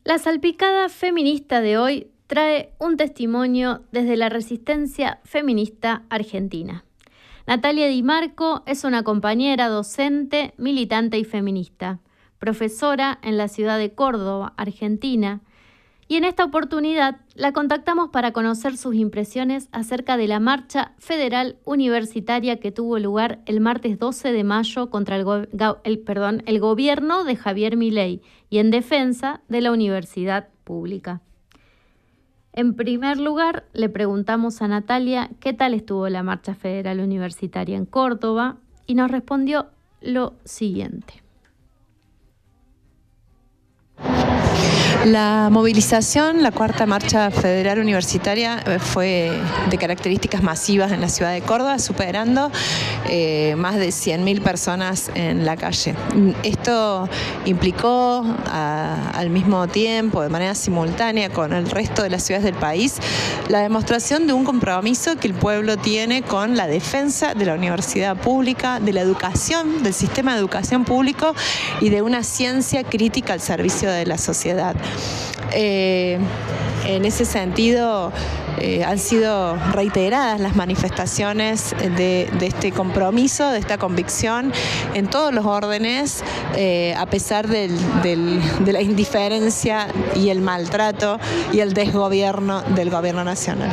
La salpicada feminista de hoy trae un testimonio desde la resistencia feminista argentina. Natalia Di Marco es una compañera docente, militante y feminista, profesora en la ciudad de Córdoba, Argentina, y en esta oportunidad la contactamos para conocer sus impresiones acerca de la marcha federal universitaria que tuvo lugar el martes 12 de mayo contra el gobierno de Javier Milei y en defensa de la universidad pública. En primer lugar, le preguntamos a Natalia qué tal estuvo la marcha federal universitaria en Córdoba y nos respondió lo siguiente. La movilización, la cuarta marcha federal universitaria, fue de características masivas en la ciudad de Córdoba, superando más de 100.000 personas en la calle. Esto implicó al mismo tiempo, de manera simultánea con el resto de las ciudades del país, la demostración de un compromiso que el pueblo tiene con la defensa de la universidad pública, de la educación, del sistema de educación público y de una ciencia crítica al servicio de la sociedad. En ese sentido, han sido reiteradas las manifestaciones de este compromiso, de esta convicción en todos los órdenes, a pesar de la indiferencia y el maltrato y el desgobierno del gobierno nacional.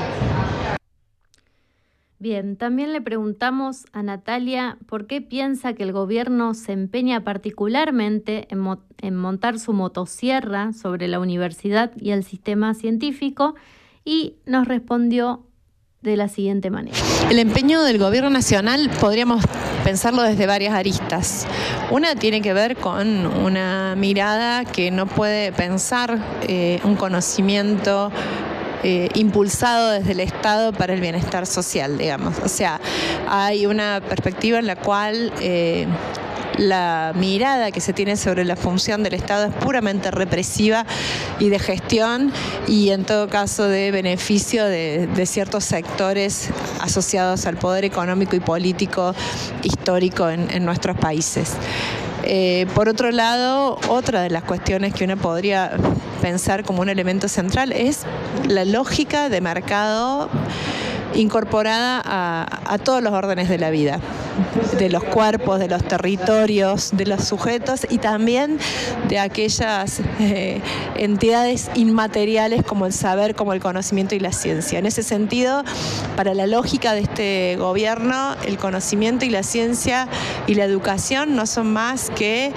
Bien, también le preguntamos a Natalia por qué piensa que el gobierno se empeña particularmente en montar su motosierra sobre la universidad y el sistema científico y nos respondió de la siguiente manera. El empeño del gobierno nacional podríamos pensarlo desde varias aristas. Una tiene que ver con una mirada que no puede pensar un conocimiento impulsado desde el Estado para el bienestar social, digamos. O sea, hay una perspectiva en la cual la mirada que se tiene sobre la función del Estado es puramente represiva y de gestión y en todo caso de beneficio de ciertos sectores asociados al poder económico y político histórico en nuestros países. Por otro lado, otra de las cuestiones que uno podría pensar como un elemento central es la lógica de mercado incorporada a todos los órdenes de la vida, de los cuerpos, de los territorios, de los sujetos y también de aquellas entidades inmateriales como el saber, como el conocimiento y la ciencia. En ese sentido, para la lógica de este gobierno, el conocimiento y la ciencia y la educación no son más que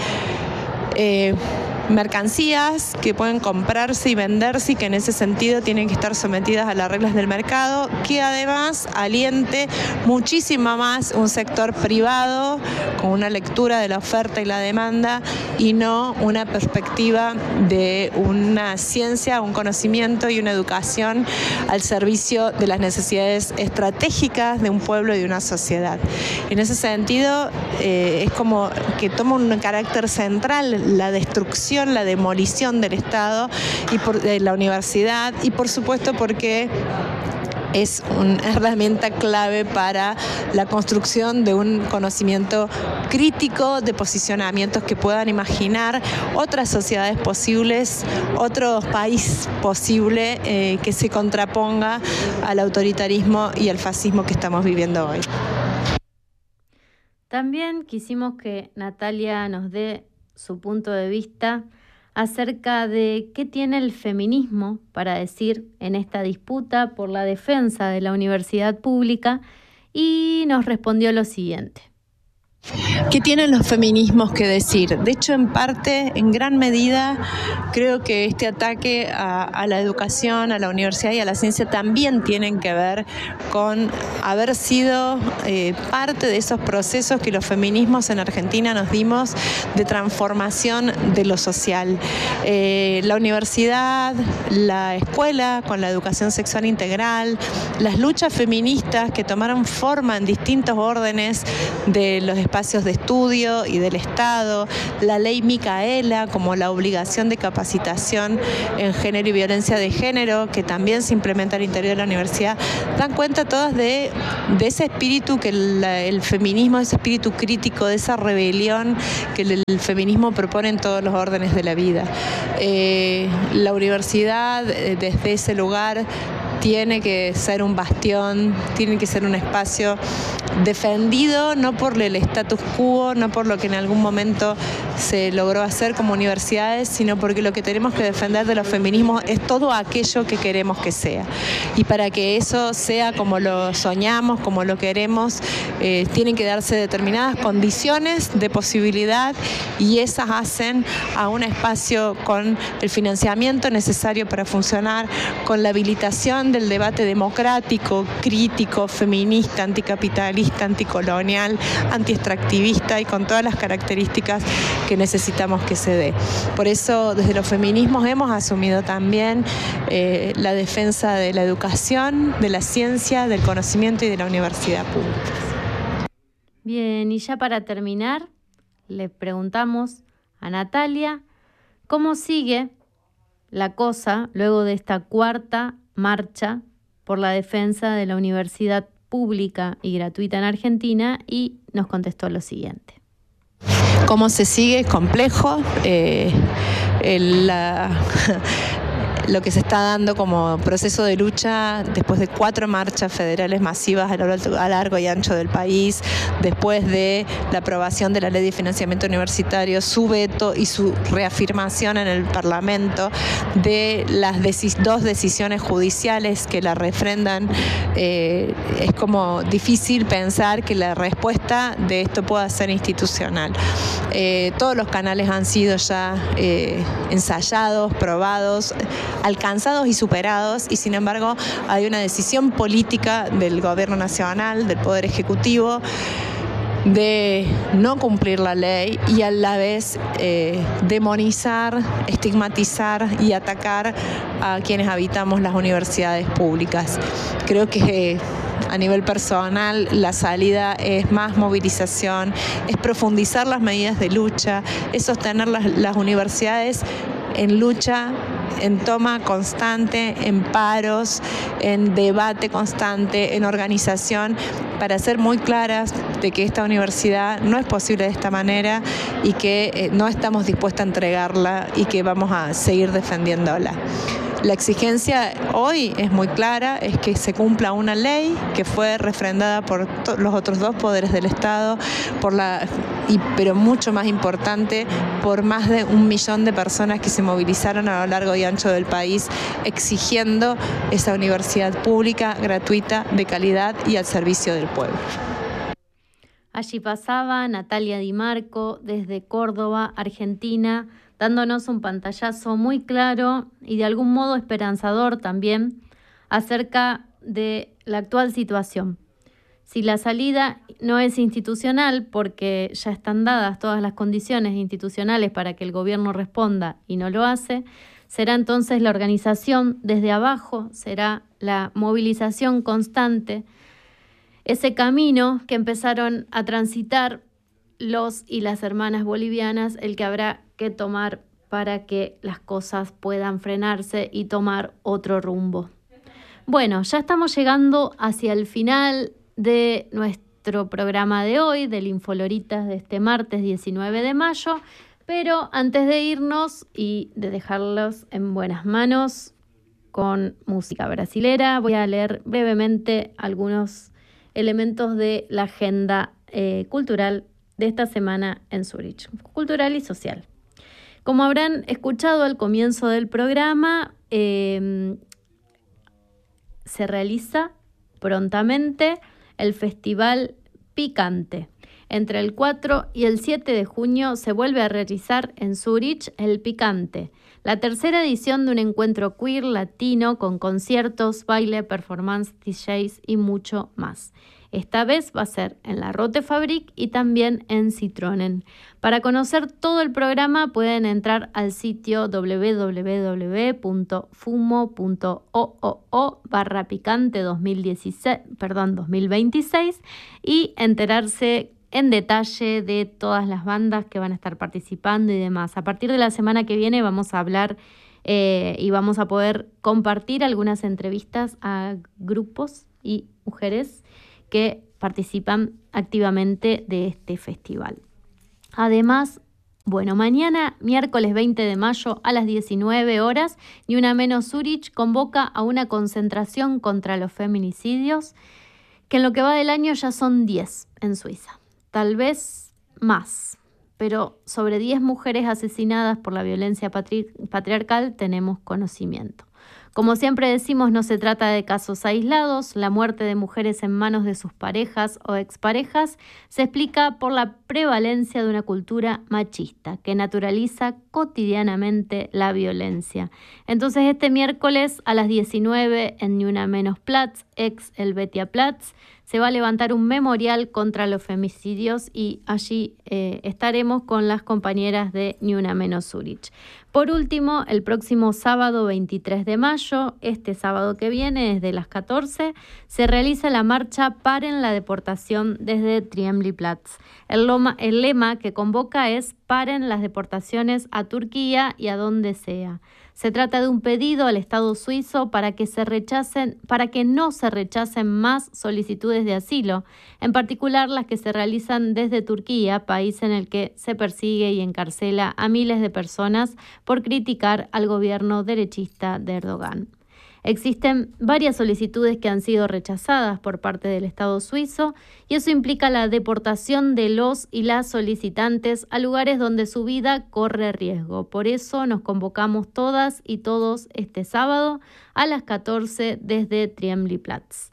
mercancías que pueden comprarse y venderse y que en ese sentido tienen que estar sometidas a las reglas del mercado, que además aliente muchísimo más un sector privado con una lectura de la oferta y la demanda y no una perspectiva de una ciencia, un conocimiento y una educación al servicio de las necesidades estratégicas de un pueblo y de una sociedad. En ese sentido, es como que toma un carácter central la destrucción, la demolición del Estado y de la universidad y por supuesto porque es una herramienta clave para la construcción de un conocimiento crítico de posicionamientos que puedan imaginar otras sociedades posibles, otro país posible que se contraponga al autoritarismo y al fascismo que estamos viviendo hoy. También quisimos que Natalia nos dé su punto de vista acerca de qué tiene el feminismo para decir en esta disputa por la defensa de la universidad pública y nos respondió lo siguiente. ¿Qué tienen los feminismos que decir? De hecho, en parte, en gran medida, creo que este ataque a la educación, a la universidad y a la ciencia también tienen que ver con haber sido parte de esos procesos que los feminismos en Argentina nos dimos de transformación de lo social. La universidad, la escuela con la educación sexual integral, las luchas feministas que tomaron forma en distintos órdenes de los espacios espacios de estudio y del Estado, la ley Micaela como la obligación de capacitación en género y violencia de género, que también se implementa al interior de la universidad, dan cuenta todas de ese espíritu que el feminismo, ese espíritu crítico, de esa rebelión que el feminismo propone en todos los órdenes de la vida. La universidad, desde ese lugar, tiene que ser un bastión, tiene que ser un espacio defendido no por el status quo, no por lo que en algún momento se logró hacer como universidades, sino porque lo que tenemos que defender de los feminismos es todo aquello que queremos que sea. Y para que eso sea como lo soñamos, como lo queremos, tienen que darse determinadas condiciones de posibilidad, y esas hacen a un espacio con el financiamiento necesario para funcionar, con la habilitación del debate democrático, crítico, feminista, anticapitalista, anticolonial, antiextractivista, y con todas las características que necesitamos que se dé. Por eso, desde los feminismos hemos asumido también la defensa de la educación, de la ciencia, del conocimiento y de la universidad pública. Bien, y ya para terminar, le preguntamos a Natalia cómo sigue la cosa luego de esta cuarta marcha por la defensa de la universidad pública y gratuita en Argentina, y nos contestó lo siguiente. ¿Cómo se sigue? Es complejo. Lo que se está dando como proceso de lucha después de 4 marchas federales masivas a lo largo y ancho del país, después de la aprobación de la Ley de Financiamiento Universitario, su veto y su reafirmación en el Parlamento, de las 2 decisiones judiciales que la refrendan, es como difícil pensar que la respuesta de esto pueda ser institucional. Todos los canales han sido ya ensayados, probados, alcanzados y superados, y sin embargo hay una decisión política del Gobierno Nacional, del Poder Ejecutivo, de no cumplir la ley y a la vez demonizar, estigmatizar y atacar a quienes habitamos las universidades públicas. Creo que a nivel personal la salida es más movilización, es profundizar las medidas de lucha, es sostener las universidades en lucha, en toma constante, en paros, en debate constante, en organización, para ser muy claras de que esta universidad no es posible de esta manera y que no estamos dispuestos a entregarla y que vamos a seguir defendiéndola. La exigencia hoy es muy clara, es que se cumpla una ley que fue refrendada por los otros 2 poderes del Estado, pero mucho más importante, por más de 1 millón de personas que se movilizaron a lo largo y ancho del país exigiendo esa universidad pública, gratuita, de calidad y al servicio del pueblo. Allí pasaba Natalia Di Marco desde Córdoba, Argentina, dándonos un pantallazo muy claro y de algún modo esperanzador también acerca de la actual situación. Si la salida no es institucional, porque ya están dadas todas las condiciones institucionales para que el gobierno responda y no lo hace, será entonces la organización desde abajo, será la movilización constante, ese camino que empezaron a transitar los y las hermanas bolivianas, el que habrá que tomar para que las cosas puedan frenarse y tomar otro rumbo. Bueno, ya estamos llegando hacia el final de nuestro programa de hoy, del Infoloritas de este martes 19 de mayo, pero antes de irnos y de dejarlos en buenas manos con música brasilera, voy a leer brevemente algunos elementos de la agenda cultural de esta semana en Zurich, cultural y social. Como habrán escuchado al comienzo del programa, se realiza prontamente el Festival Picante. Entre el 4 y el 7 de junio se vuelve a realizar en Zurich el Picante, la tercera edición de un encuentro queer latino con conciertos, baile, performance, DJs y mucho más. Esta vez va a ser en la Rote Fabrik y también en Citroën. Para conocer todo el programa pueden entrar al sitio www.fumo.oo/picante 2026 y enterarse en detalle de todas las bandas que van a estar participando y demás. A partir de la semana que viene vamos a hablar y vamos a poder compartir algunas entrevistas a grupos y mujeres que participan activamente de este festival. Además, mañana, miércoles 20 de mayo a las 19 horas, Ni Una Menos Zurich convoca a una concentración contra los feminicidios, que en lo que va del año ya son 10 en Suiza, tal vez más, pero sobre 10 mujeres asesinadas por la violencia patriarcal tenemos conocimiento. Como siempre decimos, no se trata de casos aislados. La muerte de mujeres en manos de sus parejas o exparejas se explica por la prevalencia de una cultura machista que naturaliza cotidianamente la violencia. Entonces, este miércoles a las 19 en Ni Una Menos Platz, ex Helvetia Platz, se va a levantar un memorial contra los femicidios y allí estaremos con las compañeras de Ni Una Menos Zurich. Por último, el próximo sábado 23 de mayo, este sábado que viene, desde las 14, se realiza la marcha Paren la deportación desde Triemli-Platz. El lema que convoca es Paren las deportaciones a Turquía y a donde sea. Se trata de un pedido al Estado suizo para que no se rechacen más solicitudes de asilo, en particular las que se realizan desde Turquía, país en el que se persigue y encarcela a miles de personas por criticar al gobierno derechista de Erdogan. Existen varias solicitudes que han sido rechazadas por parte del Estado suizo y eso implica la deportación de los y las solicitantes a lugares donde su vida corre riesgo. Por eso nos convocamos todas y todos este sábado a las 14 desde Triemli-Platz.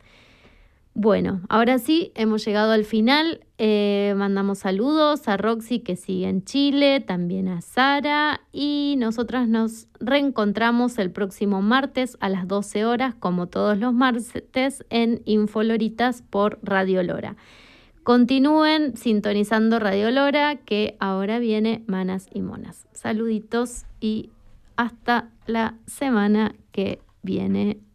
Ahora sí, hemos llegado al final. Mandamos saludos a Roxy, que sigue en Chile, también a Sara, y nosotras nos reencontramos el próximo martes a las 12 horas, como todos los martes, en Infoloritas por Radio Lora. Continúen sintonizando Radio Lora, que ahora viene Manas y Monas. Saluditos y hasta la semana que viene.